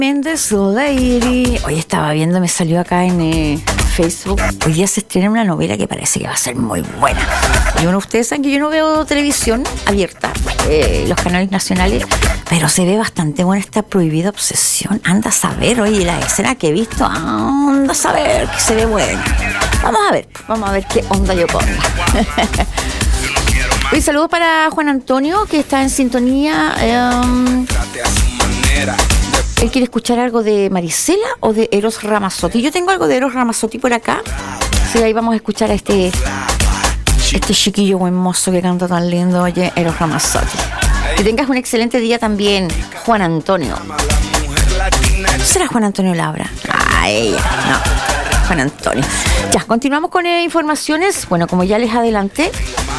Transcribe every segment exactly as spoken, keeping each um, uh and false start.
Méndez Lady. Hoy estaba viendo, me salió acá en eh, Facebook. Hoy día se estrena una novela que parece que va a ser muy buena. Y bueno, ustedes saben que yo no veo televisión abierta, eh, los canales nacionales, pero se ve bastante buena esta Prohibida Obsesión. Anda a saber, oye, la escena que he visto, anda a saber que se ve buena. Vamos a ver, vamos a ver qué onda yo pongo. Un saludo para Juan Antonio, que está en sintonía. Um, él quiere escuchar algo de Marisela o de Eros Ramazzotti. Yo tengo algo de Eros Ramazzotti por acá. Sí, ahí vamos a escuchar a este este chiquillo buen mozo que canta tan lindo, oye, Eros Ramazzotti. Que tengas un excelente día también, Juan Antonio. ¿Será Juan Antonio Labra? Ah, ella, no. Juan Antonio. Ya, continuamos con eh, informaciones. Bueno, como ya les adelanté,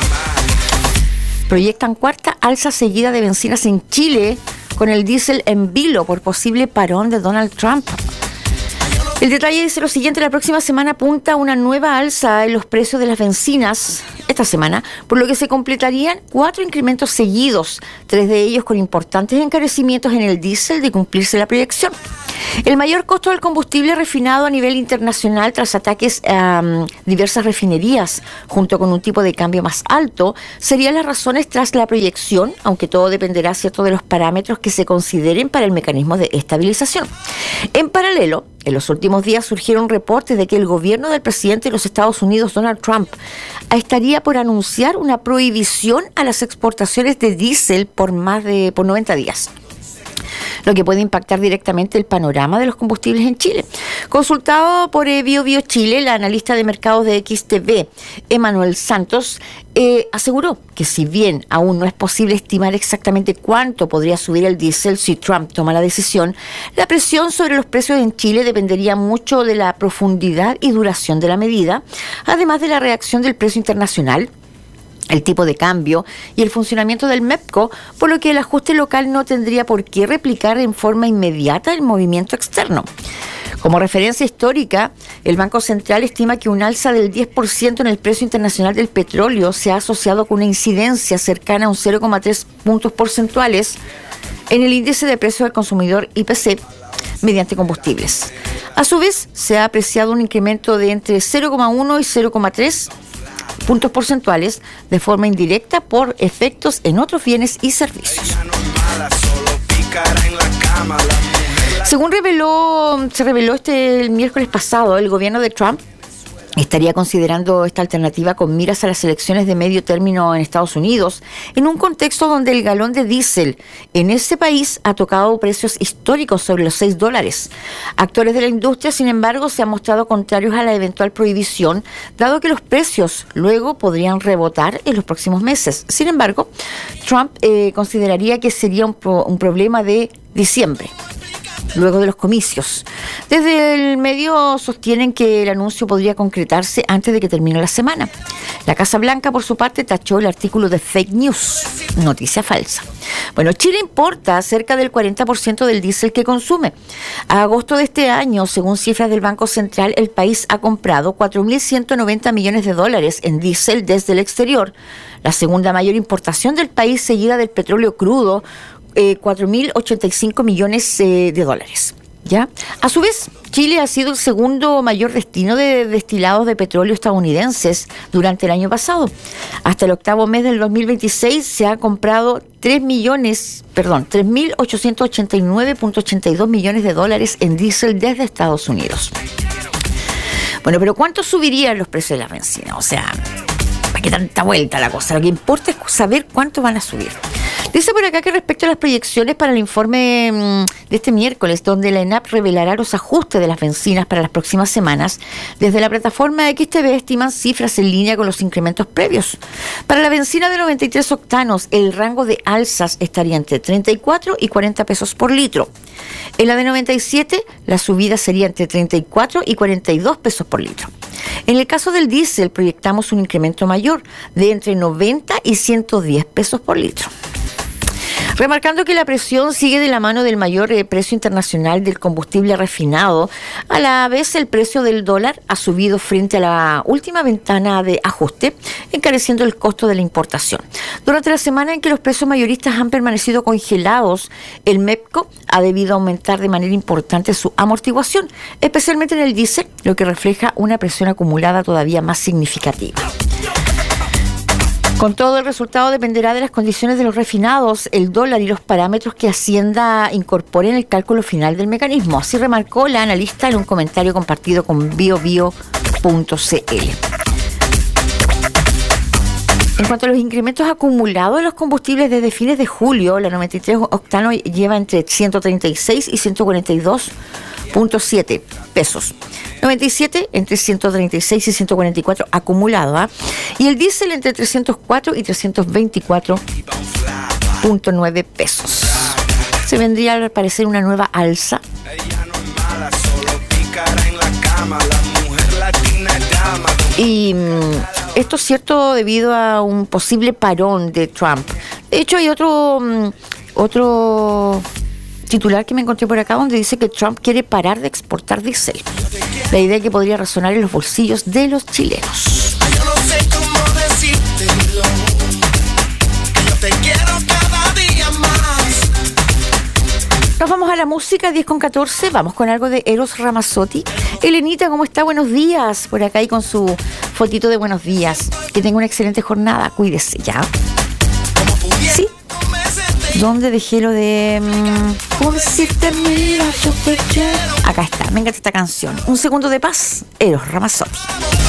proyectan cuarta alza seguida de bencinas en Chile con el diésel en vilo por posible parón de Donald Trump. El detalle dice lo siguiente: la próxima semana apunta a una nueva alza en los precios de las bencinas esta semana, por lo que se completarían cuatro incrementos seguidos, tres de ellos con importantes encarecimientos en el diésel de cumplirse la proyección. El mayor costo del combustible refinado a nivel internacional tras ataques a um, diversas refinerías, junto con un tipo de cambio más alto, serían las razones tras la proyección, aunque todo dependerá, cierto, de los parámetros que se consideren para el mecanismo de estabilización. En paralelo, en los últimos días surgieron reportes de que el gobierno del presidente de los Estados Unidos, Donald Trump, estaría por anunciar una prohibición a las exportaciones de diésel por más de por noventa días. Lo que puede impactar directamente el panorama de los combustibles en Chile. Consultado por eh, Bio Bio Chile, la analista de mercados de X T V, Emanuel Santos, eh, aseguró que si bien aún no es posible estimar exactamente cuánto podría subir el diésel si Trump toma la decisión, la presión sobre los precios en Chile dependería mucho de la profundidad y duración de la medida, además de la reacción del precio internacional, el tipo de cambio y el funcionamiento del MEPCO, por lo que el ajuste local no tendría por qué replicar en forma inmediata el movimiento externo. Como referencia histórica, el Banco Central estima que un alza del diez por ciento en el precio internacional del petróleo se ha asociado con una incidencia cercana a un cero coma tres puntos porcentuales en el índice de precios del consumidor I P C mediante combustibles. A su vez, se ha apreciado un incremento de entre cero coma uno y cero coma tres puntos porcentuales de forma indirecta por efectos en otros bienes y servicios. Según reveló, se reveló este el miércoles pasado, el gobierno de Trump estaría considerando esta alternativa con miras a las elecciones de medio término en Estados Unidos, en un contexto donde el galón de diésel en ese país ha tocado precios históricos sobre los seis dólares. Actores de la industria, sin embargo, se han mostrado contrarios a la eventual prohibición, dado que los precios luego podrían rebotar en los próximos meses. Sin embargo, Trump eh, consideraría que sería un, pro, un problema de diciembre, luego de los comicios. Desde el medio sostienen que el anuncio podría concretarse antes de que termine la semana. La Casa Blanca, por su parte, tachó el artículo de fake news, noticia falsa. Bueno, Chile importa cerca del cuarenta por ciento del diésel que consume. A agosto de este año, según cifras del Banco Central, el país ha comprado cuatro mil ciento noventa millones de dólares en diésel desde el exterior, la segunda mayor importación del país, seguida del petróleo crudo, Eh, cuatro mil ochenta y cinco millones eh, de dólares. ¿Ya? A su vez, Chile ha sido el segundo mayor destino de destilados de petróleo estadounidenses durante el año pasado. Hasta el octavo mes del dos mil veintiséis se ha comprado tres millones, perdón, tres mil ochocientos ochenta y nueve punto ochenta y dos millones de dólares en diésel desde Estados Unidos. Bueno, pero ¿cuánto subirían los precios de la bencina? O sea, ¿para qué tanta vuelta la cosa? Lo que importa es saber cuánto van a subir. Dice por acá que respecto a las proyecciones para el informe mmm, de este miércoles, donde la ENAP revelará los ajustes de las bencinas para las próximas semanas, desde la plataforma X T V estiman cifras en línea con los incrementos previos. Para la bencina de noventa y tres octanos, el rango de alzas estaría entre treinta y cuatro y cuarenta pesos por litro. En la de noventa y siete, la subida sería entre treinta y cuatro y cuarenta y dos pesos por litro. En el caso del diésel, proyectamos un incremento mayor de entre noventa y ciento diez pesos por litro. Remarcando que la presión sigue de la mano del mayor eh, precio internacional del combustible refinado, a la vez el precio del dólar ha subido frente a la última ventana de ajuste, encareciendo el costo de la importación. Durante la semana en que los precios mayoristas han permanecido congelados, el MEPCO ha debido aumentar de manera importante su amortiguación, especialmente en el diésel, lo que refleja una presión acumulada todavía más significativa. Con todo, el resultado dependerá de las condiciones de los refinados, el dólar y los parámetros que Hacienda incorpore en el cálculo final del mecanismo. Así remarcó la analista en un comentario compartido con biobio punto c l. En cuanto a los incrementos acumulados de los combustibles desde fines de julio, la noventa y tres octano lleva entre ciento treinta y seis y ciento cuarenta y dos punto siete pesos. noventa y siete entre ciento treinta y seis y ciento cuarenta y cuatro acumulado, ¿eh? Y el diésel entre trescientos cuatro y trescientos veinticuatro punto nueve pesos. Se vendría al parecer una nueva alza. Y mmm, esto es cierto debido a un posible parón de Trump. De hecho, hay otro mmm, otro titular que me encontré por acá donde dice que Trump quiere parar de exportar diésel. La idea que podría resonar en los bolsillos de los chilenos. Yo no sé cómo decírtelo, que yo te quiero cada día más. Nos vamos a la música, diez con catorce, vamos con algo de Eros Ramazzotti. Elenita, ¿cómo está? Buenos días, por acá y con su fotito de buenos días. Que tenga una excelente jornada, cuídese, ¿ya? Sí. ¿Dónde dejé lo de... ¿Cómo decirte? Mira, yo te quiero. Acá está, venga esta canción. Un segundo de paz, Eros Ramazzotti.